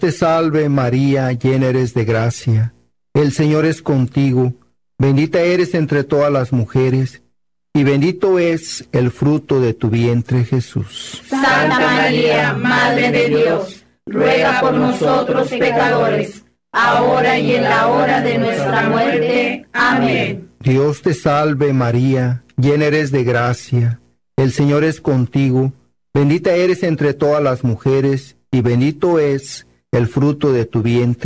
te salve María, llena eres de gracia. El Señor es contigo. Bendita eres entre todas las mujeres, y bendito es el fruto de tu vientre, Jesús. Santa María, Madre de Dios, ruega por nosotros pecadores, ahora y en la hora de nuestra muerte. Amén. Dios te salve María, llena eres de gracia. El Señor es contigo. Bendita eres entre todas las mujeres, y bendito es el fruto de tu vientre,